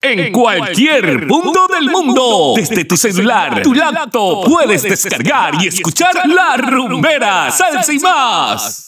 en cualquier punto del mundo. Desde tu celular, tu laptop, puedes descargar y escuchar La Rumbera, Salsa y más.